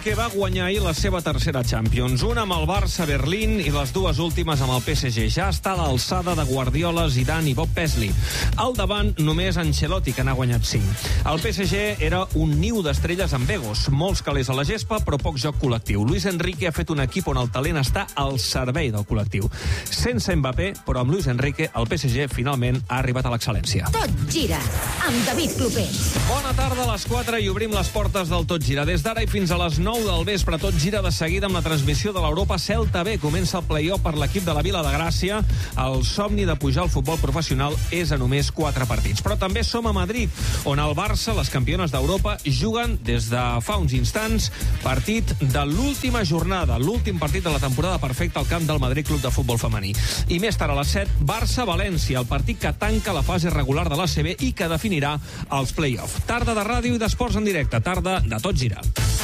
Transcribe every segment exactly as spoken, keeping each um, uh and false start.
Enrique va guanyar ahir la seva tercera Champions, una amb el Barça Berlín i les dues últimes amb el P S G. Ja està a l'alçada de Guardiola, Zidane i Bob Paisley. Al davant només Ancelotti, que n'ha guanyat cinc. El P S G era un niu d'estrelles amb egos, molts calés a la gespa, però poc joc col·lectiu. Luis Enrique ha fet un equip on el talent està al servei del col·lectiu. Sense Mbappé, però amb Luis Enrique, el P S G finalment ha arribat a l'excel·lència. Tot gira amb David Clopés. Bona tarda, a les quatre i obrim les portes del Tot Gira. Des d'ara i fins a les nou del vespre, Tot gira de seguida amb la transmissió de l'Europa Celta B. Comença el play-off per l'equip de la Vila de Gràcia. El somni de pujar al futbol professional és a només quatre partits. Però també som a Madrid, on el Barça, les campiones d'Europa, juguen des de fa uns instants partit de l'última jornada, l'últim partit de la temporada perfecta al camp del Madrid Club de Futbol Femení. I més tard a les set, Barça-València, el partit que tanca la fase regular de l'A C B i que definirà els play-off. Tarda de ràdio i d'esports en directe, tarda de Tot gira.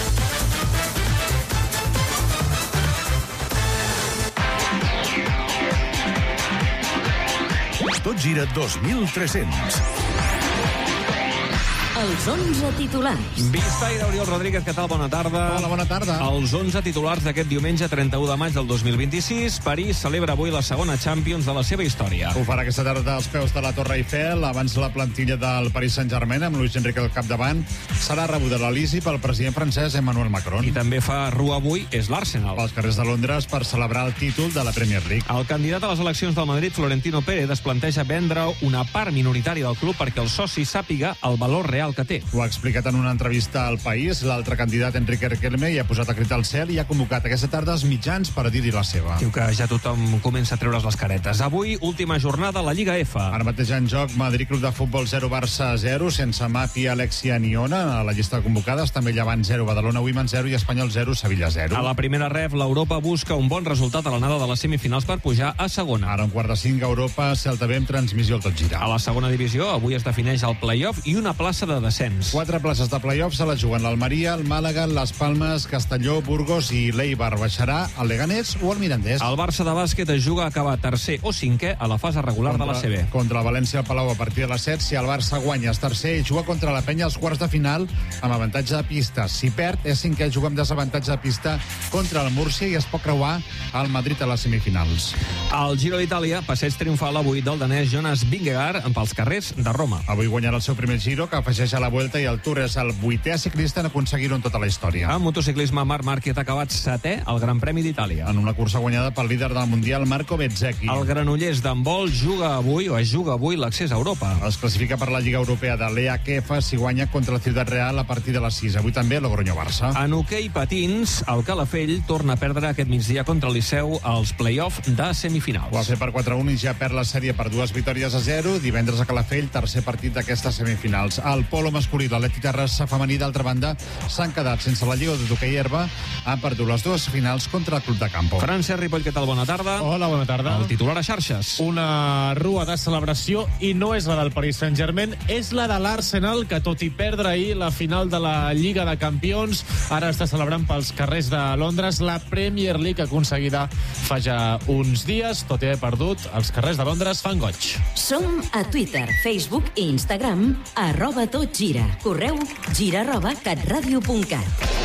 Tot gira dos mil tres-cents. Els onze titulars. Vistaire, Oriol Rodríguez, què tal? Bona tarda. Hola, bona tarda. Els onze titulars d'aquest diumenge trenta-u de maig del dos mil vint-i-sis. París celebra avui la segona Champions de la seva història. Ho farà aquesta tarda als peus de la Torre Eiffel. Abans la plantilla del Paris Saint-Germain, amb Luis Enrique al capdavant, serà rebuda a l'Elisi pel president francès Emmanuel Macron. I també fa rua avui és l'Arsenal. Pels carrers de Londres per celebrar el títol de la Premier League. El candidat a les eleccions del Madrid, Florentino Pérez, es planteja vendre una part minoritària del club perquè el soci sàpiga el valor real que té. Ho ha explicat en una entrevista al País. L'altre candidat, Enrique Riquelme, hi ha posat a crit al cel i ha convocat aquesta tarda els mitjans per a dir-hi la seva. Diu que ja tothom comença a treure's les caretes. Avui, última jornada a la Lliga F. Ara mateix en joc Madrid Club de Futbol zero, Barça zero, sense Mapi, Alexia ni Ona. A la llista de convocades també Llevant zero, Badalona Women zero i Espanyol zero, Sevilla zero. A la primera ref, l'Europa busca un bon resultat a l'anada de les semifinals per pujar a segona. Ara un quart de cinc, Europa, Celta B amb transmissió al Tot gira. A la segona divisió, avui es defineix el play-off i una plaça de descens. Quatre places de play-off se la juguen l'Almeria, el Màlaga, les Palmes, Castelló, Burgos i l'Eibar. Baixarà el Leganés o el Mirandés. El Barça de bàsquet es juga a acabar tercer o cinquè a la fase regular contra, de l'A C B. Contra el València al Palau a partir de les set. Si el Barça guanya és tercer i juga contra la Penya als quarts de final amb avantatge de pista. Si perd és cinquè, juga amb desavantatge de pista contra el Múrcia i es pot creuar al Madrid a les semifinals. Al Giro d'Itàlia, passeig triomfal avui del danès Jonas Vingegaard pels carrers de Roma. Avui guanyarà el seu primer Giro, que afegeix a la Vuelta, i el Tour és el vuitè ciclista en aconseguir-ho en tota la història. En motociclisme, Marc Márquez ha acabat setè al Gran Premi d'Itàlia. En una cursa guanyada pel líder del Mundial, Marco Bezzecchi. El Granollers d'handbol juga avui, o es juga avui, l'accés a Europa. Es classifica per la Lliga Europea de l'E H F si guanya contra la Ciutat Real a partir de les sis. Avui també Logroño-Barça. En hoquei patins, el Calafell torna a perdre aquest migdia contra el Liceu als play-off de semifinals. Ho va fer per quatre a un i ja perd la sèrie per dues victòries a zero. Divendres a Calafell, tercer partit d'aquestes semifinals. El polo masculí, l'Atlètic Terrassa femení, d'altra banda, s'han quedat sense la Lliga d'hoquei herba, han perdut les dues finals contra el Club de Campo. Francesc Ripoll, què tal? Bona tarda. Hola, bona tarda. El titular a xarxes. Una rua de celebració, i no és la del Paris Saint-Germain, és la de l'Arsenal, que tot i perdre ahir la final de la Lliga de Campions, ara està celebrant pels carrers de Londres la Premier League aconseguida fa ja uns dies. Tot i haver perdut, els carrers de Londres fan goig. Som a Twitter, Facebook i Instagram arroba Tot gira. Correu gira arroba catradio punt cat.